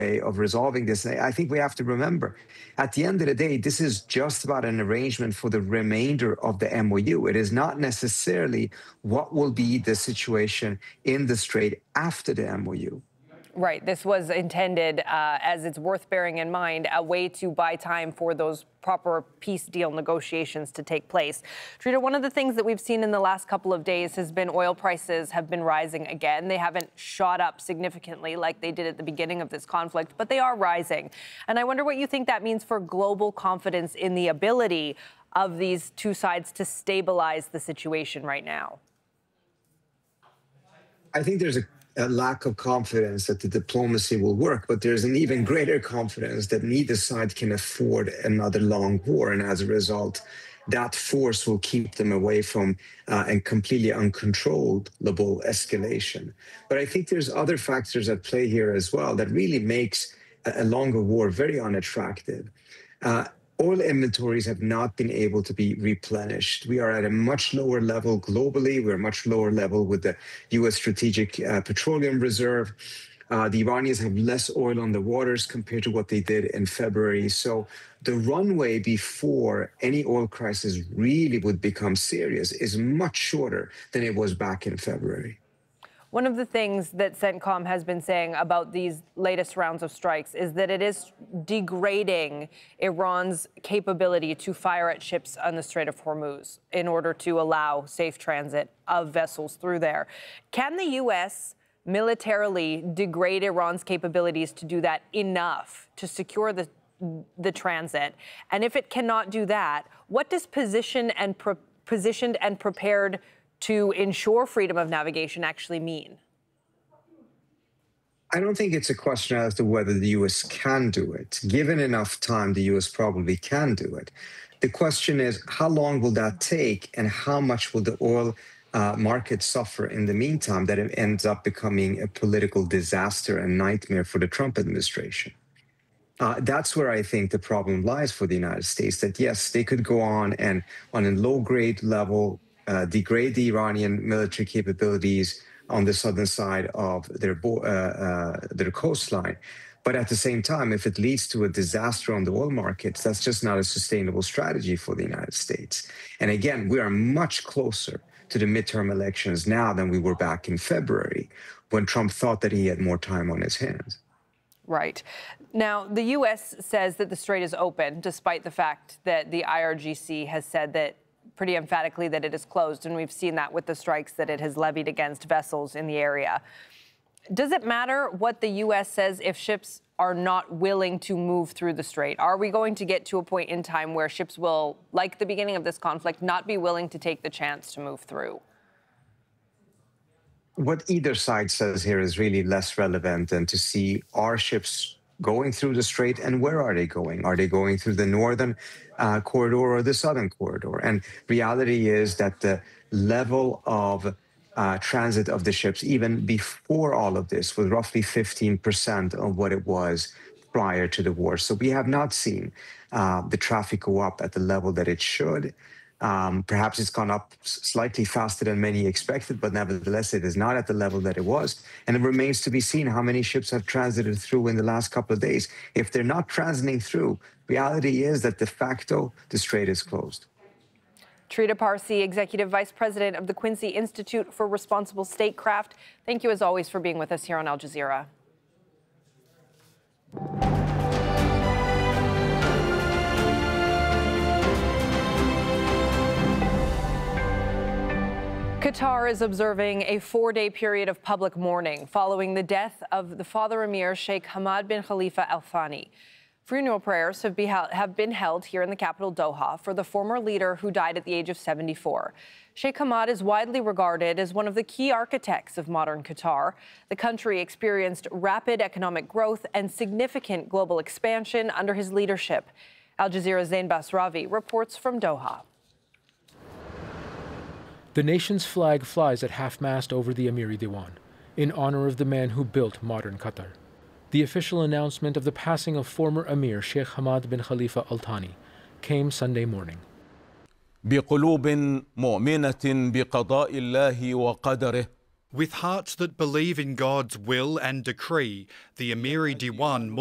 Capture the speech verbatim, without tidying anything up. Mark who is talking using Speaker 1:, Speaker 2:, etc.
Speaker 1: of resolving this. And I think we have to remember, at the end of the day, this is just about an arrangement for the remainder of the M O U. It is not necessarily what will be the situation in the Strait after the M O U.
Speaker 2: Right. This was intended, uh, as it's worth bearing in mind, a way to buy time for those proper peace deal negotiations to take place. Trita, one of the things that we've seen in the last couple of days has been oil prices have been rising again. They haven't shot up significantly like they did at the beginning of this conflict, but they are rising. And I wonder what you think that means for global confidence in the ability of these two sides to stabilize the situation right now.
Speaker 1: I think there's a a lack of confidence that the diplomacy will work, but there's an even greater confidence that neither side can afford another long war. And as a result, that force will keep them away from uh, and completely uncontrollable escalation. But I think there's other factors at play here as well that really makes a, a longer war very unattractive. Uh, Oil inventories have not been able to be replenished. We are at a much lower level globally. We're much lower level with the U S Strategic uh, Petroleum Reserve. Uh, the Iranians have less oil on the waters compared to what they did in February. So the runway before any oil crisis really would become serious is much shorter than it was back in February.
Speaker 2: One of the things that CENTCOM has been saying about these latest rounds of strikes is that it is degrading Iran's capability to fire at ships on the Strait of Hormuz in order to allow safe transit of vessels through there. Can the U S militarily degrade Iran's capabilities to do that enough to secure the, the transit? And if it cannot do that, what does position and pre- positioned and prepared to ensure freedom of navigation actually mean?
Speaker 1: I don't think it's a question as to whether the U S can do it. Given enough time, the U S probably can do it. The question is, how long will that take, and how much will the oil uh, market suffer in the meantime that it ends up becoming a political disaster and nightmare for the Trump administration? Uh, that's where I think the problem lies for the United States, that yes, they could go on and on a low-grade level Uh, degrade the Iranian military capabilities on the southern side of their bo- uh, uh, their coastline. But at the same time, if it leads to a disaster on the oil markets, that's just not a sustainable strategy for the United States. And again, we are much closer to the midterm elections now than we were back in February, when Trump thought that he had more time on his hands.
Speaker 2: Right. Now, the U S says that the strait is open, despite the fact that the I R G C has said that pretty emphatically that it is closed, and we've seen that with the strikes that it has levied against vessels in the area. Does it matter what the U S says if ships are not willing to move through the strait? Are we going to get to a point in time where ships will, like the beginning of this conflict, not be willing to take the chance to move through?
Speaker 1: What either side says here is really less relevant than to see, are ships going through the strait, and where are they going? Are they going through the northern uh, corridor or the southern corridor? And reality is that the level of uh, transit of the ships, even before all of this, was roughly fifteen percent of what it was prior to the war. So we have not seen uh, the traffic go up at the level that it should. Um, perhaps it's gone up slightly faster than many expected, but nevertheless, it is not at the level that it was. And it remains to be seen how many ships have transited through in the last couple of days. If they're not transiting through, reality is that de facto, the strait is closed.
Speaker 2: Trita Parsi, Executive Vice President of the Quincy Institute for Responsible Statecraft. Thank you, as always, for being with us here on Al Jazeera. Qatar is observing a four-day period of public mourning following the death of the father emir Sheikh Hamad bin Khalifa Al Thani. Funeral prayers have, be held, have been held here in the capital Doha for the former leader who died at the age of seventy-four. Sheikh Hamad is widely regarded as one of the key architects of modern Qatar. The country experienced rapid economic growth and significant global expansion under his leadership. Al Jazeera's Zain Basravi reports from Doha.
Speaker 3: The nation's flag flies at half-mast over the Amiri Diwan, in honor of the man who built modern Qatar. The official announcement of the passing of former Emir Sheikh Hamad bin Khalifa Al Thani came Sunday morning.
Speaker 4: بقلوب مؤمنة بقضاء الله وقدره With hearts that believe in God's will and decree, the Amiri Diwan